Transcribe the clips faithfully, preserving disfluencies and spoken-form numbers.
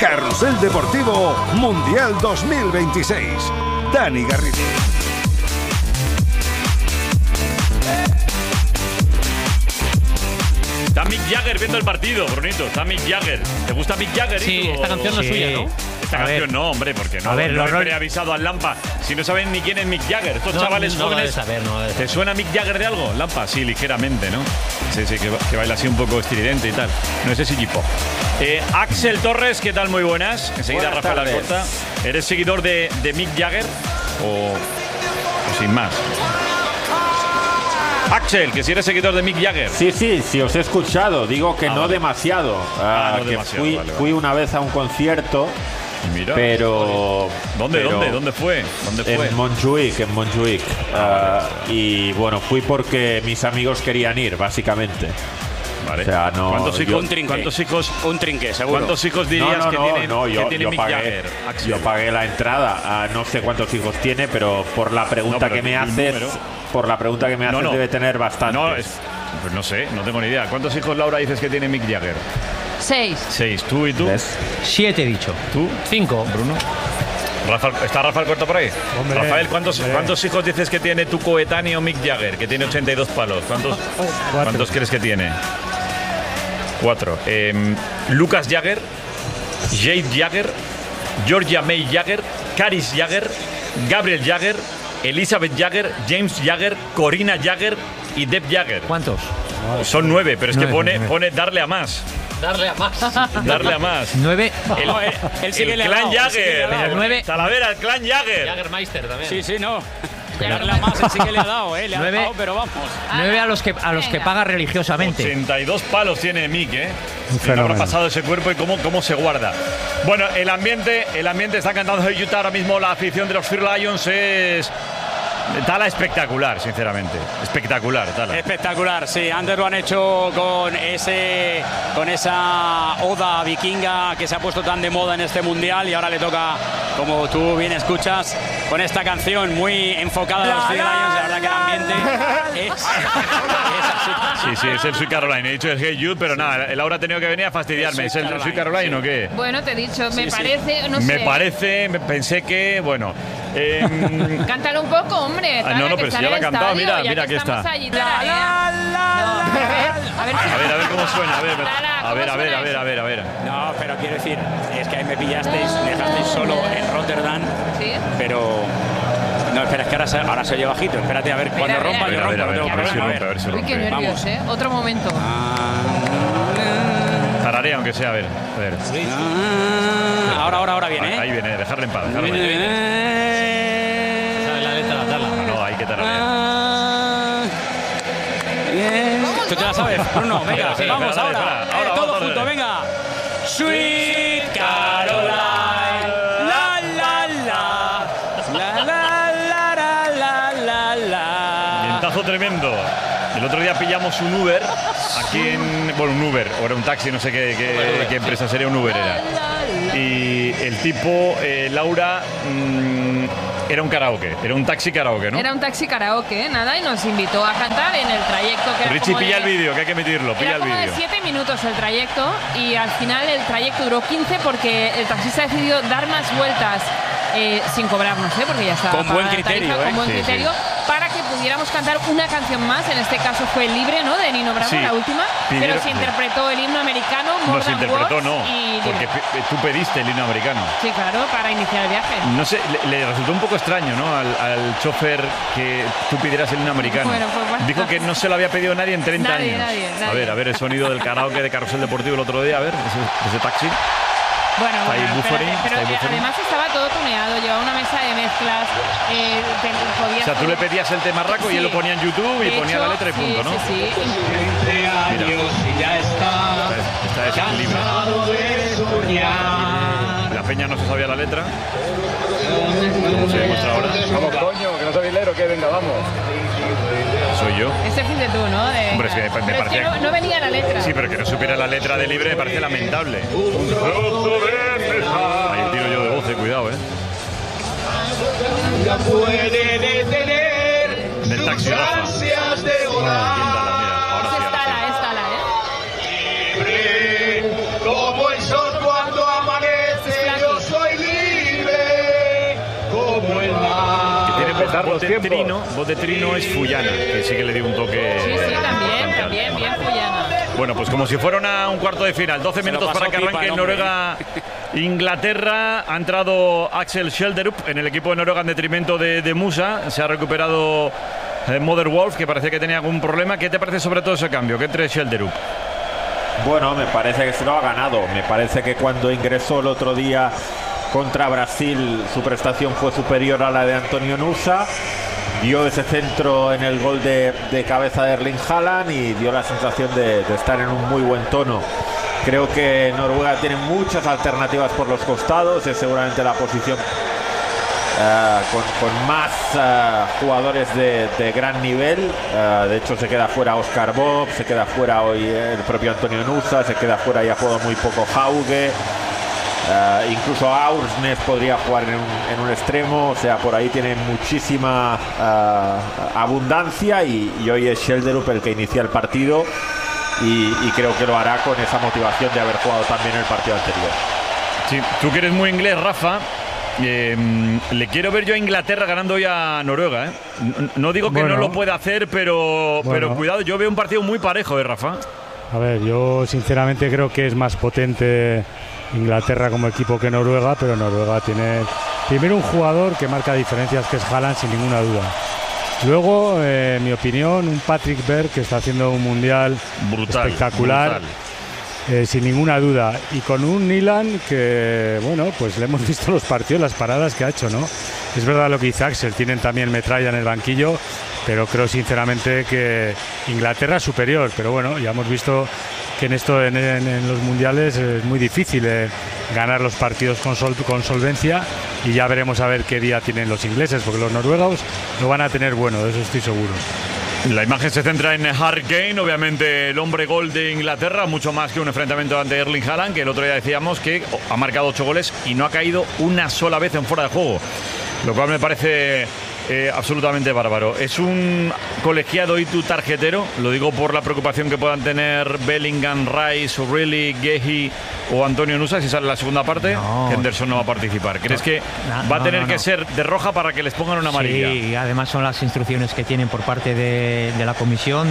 Carrusel Deportivo Mundial dos mil veintiséis. Dani Garrido. Está Mick Jagger viendo el partido, Brunito. Está Mick Jagger. ¿Te gusta Mick Jagger? Sí, hijo? esta canción no es Sí. suya, ¿no? Esta A canción ver. no, hombre, porque no. A ver, no los he rol- preavisado al Lampa. Si no saben ni quién es Mick Jagger, estos No, chavales no lo jóvenes. debe saber, no lo debe ¿Te saber. suena Mick Jagger de algo, Lampa? Sí, ligeramente, ¿no? Sí, sí, que, que baila así un poco estridente y tal. No sé si G-pop. Eh, Axel Torres, ¿qué tal? Muy buenas. Enseguida Buenas Rafael tardes. Alcorta. ¿Eres seguidor de, de Mick Jagger o, o sin más? Axel, que si eres seguidor de Mick Jagger. Sí, sí, sí, os he escuchado. Digo que Ah, no vale. demasiado. Ah, Ah, no que demasiado, fui, vale, vale. fui una vez a un concierto, Mira. pero. ¿Dónde, pero dónde, dónde fue? ¿Dónde fue? En Montjuic, en Montjuic. Ah, y bueno, fui porque mis amigos querían ir, básicamente. Vale. O sea, no. ¿Cuántos yo- hijos, Un trinque. ¿cuántos hijos, Un trinque, seguro. ¿cuántos hijos No, dirías no, que no, tiene, no, que yo, tiene yo Mick pagué, Jagger? Axel? yo pagué la entrada. Ah, no sé cuántos hijos tiene, pero por la pregunta No, pero que me di un haces, número. por la pregunta que me No, haces no. debe tener bastante. No, es- pues no sé, no tengo ni idea. ¿Cuántos hijos, Laura, dices que tiene Mick Jagger? Seis. Seis. ¿Tú y tú? ¿Ves? Siete, he dicho. ¿Tú? Cinco. Bruno. Rafael, ¿está Rafael Corto por ahí? Hombre, Rafael, ¿cuántos, hombre. ¿cuántos hijos dices que tiene tu coetáneo Mick Jagger, que tiene ochenta y dos palos? ¿Cuántos, ¿cuántos crees que tiene? Cuatro. Eh, Lucas Jagger, Jade Jagger, Georgia May Jagger, Caris Jagger, Gabriel Jagger, Elizabeth Jagger, James Jagger, Corina Jagger y Deb Jagger. ¿Cuántos? Son nueve, pero es que Nueve, pone, nueve. pone darle a más. Darle a más. Darle a más. Nueve. El, No, él- él sí que el le ha clan dado, él sí que le ha Jagger. dado. Pero nueve- Talavera, el clan Jagger. Jaggermeister también. Sí, sí, no. Darle a más, él sí que le ha dado, ¿eh? Le ha Nueve. dado, pero vamos. Nueve a los que a los que Venga. paga religiosamente. ochenta y dos palos tiene Mick, ¿eh? Un Y no fenómeno. habrá pasado ese cuerpo y cómo, cómo se guarda. Bueno, el ambiente, el ambiente está cantando en Utah ahora mismo. La afición de los Fear Lions es Tala espectacular, sinceramente. Espectacular, Tala. Espectacular, sí. Antes lo han hecho con ese, con esa oda vikinga que se ha puesto tan de moda en este mundial y ahora le toca, como tú bien escuchas, con esta canción muy enfocada a los Fear Lions. La verdad que el ambiente es, es así. Sí, sí, es el Sweet Caroline. He dicho el Hey Jude, pero nada, Laura ha tenido que venir a fastidiarme. El ¿Es Sweet el Sweet Caroline, Caroline o qué? Bueno, te he dicho, me Sí, sí. parece, no Me sé. parece, me- pensé que, bueno. em, Cántalo un poco, hombre. Ah, Tala, no, no, que pero si está ya en la el ha cantado, estadio, mira, ya mira, que aquí está. estamos allí, Tala, ¿eh? No, a ver, a ver si- a ver, a ver cómo suena. A ver, Tala, a ver, ¿cómo a ver, suena a ver, a ver, a ver. No, pero quiero decir, es que ahí me pillasteis, me dejasteis solo en Rotterdam, ¿Sí? pero... No, espera, es que ahora se, ahora se oye bajito. Espérate, a ver, cuando Espera, rompa, espera. yo A ver, rompo, a ver, no tengo a ver si problema. rompe, a ver si Uy, qué rompe. nervios, ¿eh? Otro momento. Tararea, aunque sea, a ver. A ver. Ah, ahora, ahora, ahora viene, ¿eh? Ahí viene, dejarle en paz. Dejarle en paz. ¿Sabes la letra? Darla. No, no, hay que tararear. Ah, bien. ¿Tú te la sabes, Bruno? Venga, Espera, espera, vamos espera, ahora. espera, espera. Eh, Ahora, todo vamos, junto, dale. venga. Sweet Caroline. La, la, la. La, la, la, la, la, la, la. Vientazo tremendo. El otro día pillamos un Uber aquí en. Bueno, un Uber, o era un taxi, no sé qué, qué, qué empresa sería, un Uber era. Y el tipo, eh, Laura, mmm, era un karaoke, era un taxi karaoke, ¿no? Era un taxi karaoke, ¿eh? Nada, y nos invitó a cantar en el trayecto que era Richie, como pilla de- el vídeo, que hay que emitirlo, pilla Era el como de vídeo. siete minutos el trayecto y al final el trayecto duró quince porque el taxista decidió dar más vueltas eh, sin cobrarnos, ¿eh? Porque ya estaba Con buen pagada la criterio, tarifa, ¿eh? con buen Sí, criterio, para que pudiéramos cantar una canción más. En este caso fue Libre, ¿no? De Nino Bravo, Sí. la última. Pidieron- pero se interpretó el himno americano, More No se Than interpretó, Words, no, y Libre. porque pe- tú pediste el himno americano. Sí, claro, para iniciar el viaje. No sé, le, le resultó un poco extraño, ¿no? Al, al chofer que tú pidieras el himno americano. Bueno, pues bueno. Dijo que no se lo había pedido nadie en treinta Nadie, años. nadie, A nadie. ver, a ver el sonido del karaoke de Carrusel Deportivo el otro día, a ver, ese, ese taxi. Bueno, Está ahí bueno, buffering, espérate, pero está ahí eh, buffering. además estaba todo tuneado, llevaba una mesa de mezclas, eh, te- podías O sea, tú le pedías el tema raco y él Sí. lo ponía en YouTube y De ponía hecho, la letra y sí, punto, ¿no? Sí, sí. Mira. Esta es, esta es libre. La peña no se sabía la letra. ¿Cómo se demuestra ahora? Vamos, coño, que no soy hilero, que venga, vamos. Soy yo. Ese fuiste tú, ¿no? De- Hombre, es que me Pero es parecía- que no, no venía la letra. Sí, pero que no supiera la letra de libre me parece lamentable. Ahí el tiro yo de voz, eh, cuidado, ¿eh? En el taxi, Rafa. Ah, bien, Dala, mira, ahora Es sí, ahora Tala, sí. es Tala, ¿eh? Como el sol cuando amanece. voz de Trino, voz de Trino es Fuyana, que sí que le dio un toque. Sí, sí, también, bastante también, alto. bien Fuyana. Bueno, pues como si fuera una- un cuarto de final, doce Se lo minutos pasó para que pipa arranque el hombre. Noruega. Inglaterra, ha entrado Axel Schjelderup en el equipo de Noruega en detrimento de, de Musa. Se ha recuperado eh, Mother Wolf, que parecía que tenía algún problema. ¿Qué te parece sobre todo ese cambio? Que entre Schjelderup. Bueno, me parece que se lo ha ganado. Me parece que cuando ingresó el otro día contra Brasil, su prestación fue superior a la de Antonio Nusa. Dio ese centro en el gol de, de cabeza de Erling Haaland y dio la sensación de, de estar en un muy buen tono. Creo que Noruega tiene muchas alternativas por los costados. Es seguramente la posición uh, con, con más uh, jugadores de, de gran nivel. Uh, de hecho, se queda fuera Oscar Bob, se queda fuera hoy el propio Antonio Nusa, se queda fuera y ha jugado muy poco Hauge. Uh, incluso Aursnes podría jugar en un, en un extremo. O sea, por ahí tiene muchísima uh, abundancia y, y hoy es Schjelderup el que inicia el partido. Y, y creo que lo hará con esa motivación de haber jugado también el partido anterior. Sí, tú que eres muy inglés, Rafa, eh, le quiero ver yo a Inglaterra ganando hoy a Noruega. ¿eh? No, no digo que Bueno. no lo pueda hacer, pero, Bueno. pero cuidado, yo veo un partido muy parejo, ¿eh, Rafa? A ver, yo sinceramente creo que es más potente Inglaterra como equipo que Noruega, pero Noruega tiene primero un jugador que marca diferencias, que es Haaland, sin ninguna duda. Luego, eh, en mi opinión, un Patrick Berg que está haciendo un mundial Brutal. espectacular, brutal. eh, sin ninguna duda. Y con un Nilan que, bueno, pues le hemos visto los partidos, las paradas que ha hecho, ¿no? Es verdad lo que dice Axel, tienen también metralla en el banquillo, pero creo sinceramente que Inglaterra es superior. Pero bueno, ya hemos visto que en esto en, en- en los mundiales es muy difícil eh, ganar los partidos con, sol- con solvencia, y ya veremos a ver qué día tienen los ingleses, porque los noruegos lo van a tener bueno, de eso estoy seguro. La imagen se centra en Harry Kane, obviamente el hombre gol de Inglaterra, mucho más que un enfrentamiento ante Erling Haaland, que el otro día decíamos que ha marcado ocho goles y no ha caído una sola vez en fuera de juego, lo cual me parece eh, absolutamente bárbaro. Es un colegiado y tu tarjetero, lo digo por la preocupación que puedan tener Bellingham, Rice, O'Reilly, Gehi o Antonio Nusa si sale la segunda parte. No. Henderson no va a participar. ¿Crees que No, va a no, tener no, que no. ser de roja para que les pongan una amarilla? Sí, además son las instrucciones que tienen por parte de, de la comisión,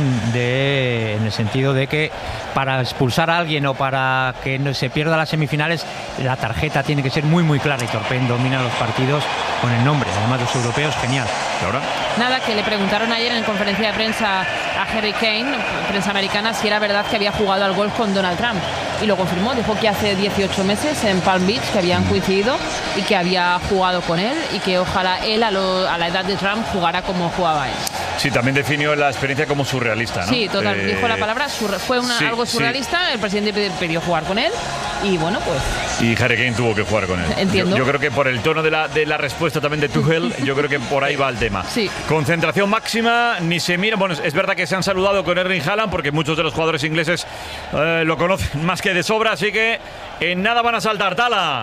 de, en el sentido de que para expulsar a alguien o para que no se pierda las semifinales, la tarjeta tiene que ser muy muy clara, y Torpen domina los partidos con el nombre, además los europeos, genial. Laura. Nada, que le preguntaron ayer en conferencia de prensa a Harry Kane, prensa americana, si era verdad que había jugado al golf con Donald Trump. Y lo confirmó, dijo que hace dieciocho meses en Palm Beach que habían coincidido y que había jugado con él, y que ojalá él a, lo- a la edad de Trump jugara como jugaba él. Sí, también definió la experiencia como surrealista, ¿no? Sí, total, Eh, dijo la palabra, surre- fue una- sí, algo sí. surrealista, el presidente pid- pidió jugar con él y bueno, pues Y Harry Kane tuvo que jugar con él. Entiendo. Yo, yo creo que por el tono de la, de la respuesta también de Tuchel, yo creo que por ahí va el tema. Sí. Concentración máxima, ni se mira. Bueno, es verdad que se han saludado con Erling Haaland porque muchos de los jugadores ingleses eh, lo conocen más que de sobra, así que en nada van a saltar. Tala.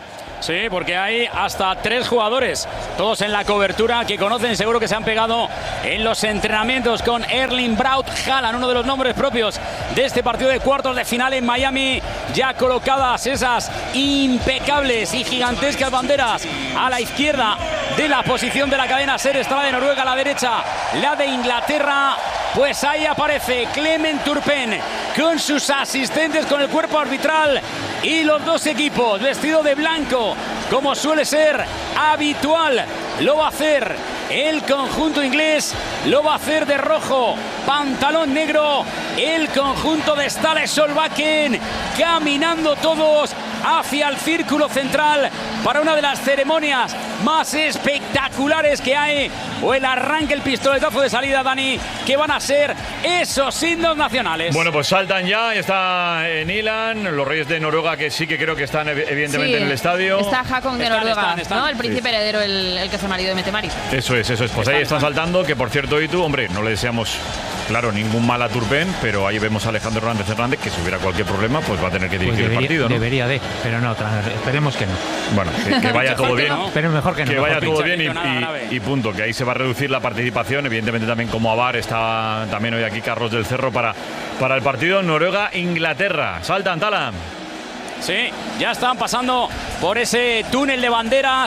Sí, porque hay hasta tres jugadores, todos en la cobertura, que conocen, seguro que se han pegado en los entrenamientos con Erling Braut Haaland, uno de los nombres propios de este partido de cuartos de final en Miami. Ya colocadas esas impecables y gigantescas banderas a la izquierda de la posición de la cadena SER, está la de Noruega, a la derecha la de Inglaterra. Pues ahí aparece Clement Turpen con sus asistentes, con el cuerpo arbitral y los dos equipos vestido de blanco, como suele ser habitual. Lo va a hacer el conjunto inglés, lo va a hacer de rojo, pantalón negro, el conjunto de Ståle Solbakken, caminando todos hacia el círculo central para una de las ceremonias más espectaculares que hay, o el arranque, el pistoletazo de salida, Dani, que van a ser esos himnos nacionales. Bueno, pues saltan ya, está en Ilan, los Reyes de Noruega, que sí que creo que están ev- evidentemente sí, en el estadio. está Hakon de Están, Noruega, están, están. ¿no? El príncipe heredero, el, el que es el marido de Mette-Marit. Eso es, eso es. Pues ahí están saltando, que por cierto, y tú, hombre, no le deseamos, claro, ningún mal a Turpen, pero ahí vemos a Alejandro Hernández Hernández, que si hubiera cualquier problema, pues va a tener que Pues dirigir el debería, partido, ¿no? debería de, pero no, tra- esperemos que no. Bueno, que, que vaya todo bien. no. Pero mejor que no. Que vaya mejor todo pincha, bien y, que nada grave. y- y punto, que ahí se va a reducir la participación, evidentemente también como Avar está también hoy aquí Carlos del Cerro para, para el partido Noruega-Inglaterra. Saltan, Tala. Sí, ya están pasando por ese túnel de banderas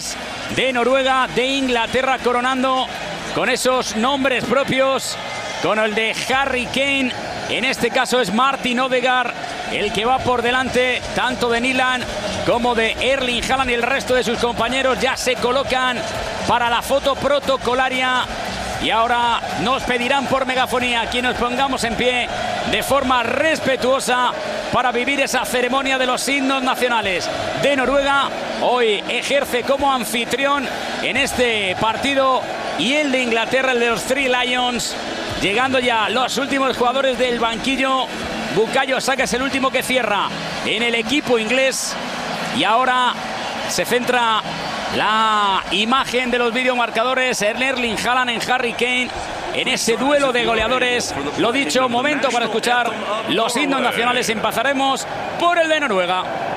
de Noruega, de Inglaterra, coronando con esos nombres propios, con el de Harry Kane. En este caso es Martin Odegaard el que va por delante, tanto de Nyland como de Erling Haaland, y el resto de sus compañeros ya se colocan para la foto protocolaria. Y ahora nos pedirán por megafonía que nos pongamos en pie de forma respetuosa para vivir esa ceremonia de los himnos nacionales de Noruega. Hoy ejerce como anfitrión en este partido, y el de Inglaterra, el de los Three Lions. Llegando ya los últimos jugadores del banquillo. Bukayo Saka es el último que cierra en el equipo inglés. Y ahora se centra la imagen de los videomarcadores en Erling Haaland, en Harry Kane, en ese duelo de goleadores. Lo dicho, momento para escuchar los himnos nacionales. Empezaremos por el de Noruega.